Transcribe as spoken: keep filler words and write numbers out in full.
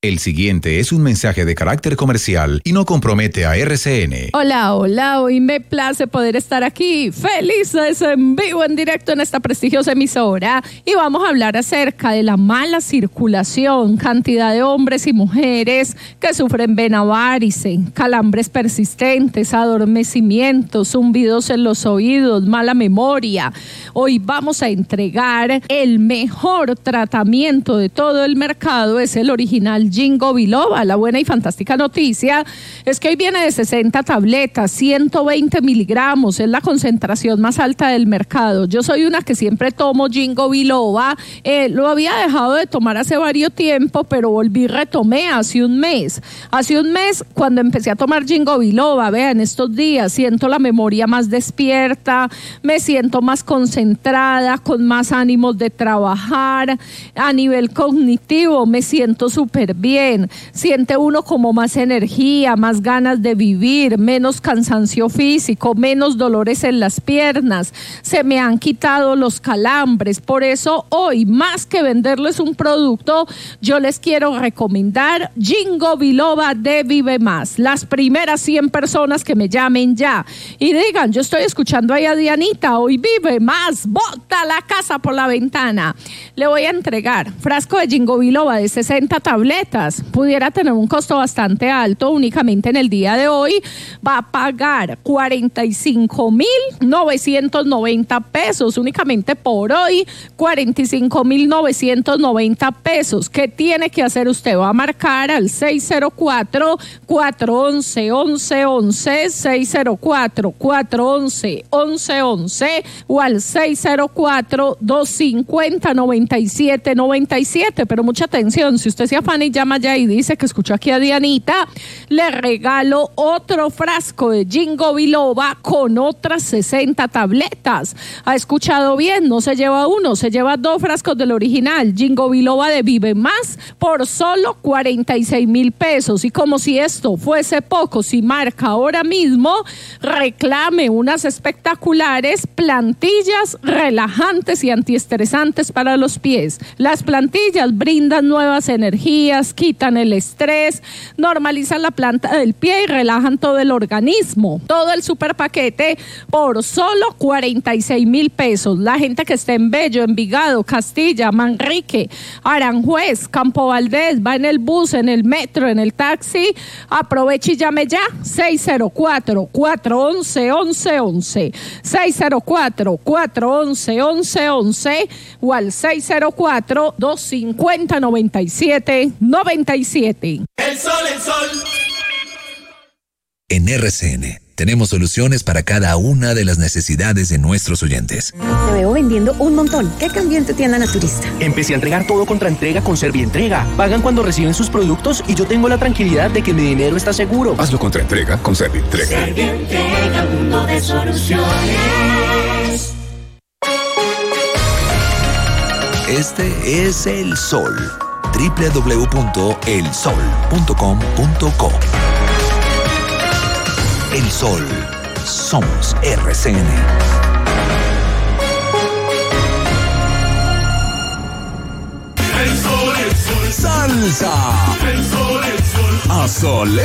El siguiente es un mensaje de carácter comercial y no compromete a R C N. Hola, hola, hoy me place poder estar aquí, felices, en vivo, en directo en esta prestigiosa emisora, y vamos a hablar acerca de la mala circulación, cantidad de hombres y mujeres que sufren vena varice, calambres persistentes, adormecimientos, zumbidos en los oídos, mala memoria. Hoy vamos a entregar el mejor tratamiento de todo el mercado, es el original Ginkgo Biloba. La buena y fantástica noticia es que hoy viene de sesenta tabletas, ciento veinte miligramos, es la concentración más alta del mercado. Yo soy una que siempre tomo Ginkgo Biloba, eh, lo había dejado de tomar hace varios tiempo, pero volví, retomé hace un mes. Hace un mes cuando empecé a tomar Ginkgo Biloba, vean, estos días siento la memoria más despierta, me siento más concentrada, con más ánimos de trabajar, a nivel cognitivo me siento súper bien. Bien, siente uno como más energía, más ganas de vivir, menos cansancio físico, menos dolores en las piernas, se me han quitado los calambres. Por eso hoy, más que venderles un producto, yo les quiero recomendar Ginkgo Biloba de Vive Más. Las primeras cien personas que me llamen ya y digan, yo estoy escuchando ahí a Dianita, hoy Vive Más, bota la casa por la ventana, le voy a entregar frasco de Ginkgo Biloba de sesenta tabletas. Pudiera tener un costo bastante alto. Únicamente en el día de hoy va a pagar cuarenta y cinco mil novecientos noventa pesos, únicamente por hoy cuarenta y cinco mil novecientos noventa pesos. ¿Qué tiene que hacer usted? Va a marcar al seis cero cuatro, cuatro once, once once, seis cero cuatro, cuatro once, once once o al seis cero cuatro, dos cinco cero, noventa y siete noventa y siete. Pero mucha atención, si usted se afana y llama ya y dice que escuchó aquí a Dianita, le regalo otro frasco de Ginkgo Biloba con otras sesenta tabletas. ¿Ha escuchado bien? No se lleva uno, se lleva dos frascos del original Ginkgo Biloba de Vive Más por solo cuarenta y seis mil pesos. Y como si esto fuese poco, si marca ahora mismo, reclame unas espectaculares plantillas relajantes y antiestresantes para los pies. Las plantillas brindan nuevas energías, quitan el estrés, normalizan la planta del pie y relajan todo el organismo. Todo el super paquete por solo cuarenta y seis mil pesos. La gente que esté en Bello, Envigado, Castilla, Manrique, Aranjuez, Campo Valdés, va en el bus, en el metro, en el taxi, aproveche y llame ya. seis cero cuatro, cuatro once, once once, seis cero cuatro, cuatro once, once once o al seis cero cuatro, dos cinco cero, noventa y siete noventa y siete. El sol, el sol. En R C N tenemos soluciones para cada una de las necesidades de nuestros oyentes. Te veo vendiendo un montón. ¿Qué cambio en tu tienda naturista? Empecé a entregar todo contra entrega con Servientrega. Pagan cuando reciben sus productos y yo tengo la tranquilidad de que mi dinero está seguro. Hazlo contra entrega con Servientrega. Servientrega, mundo de soluciones. Este es El Sol. doble u doble u doble u punto el sol punto com punto co. El Sol. Somos R C N. El sol, el sol. Salsa. El sol, el sol. A Sol.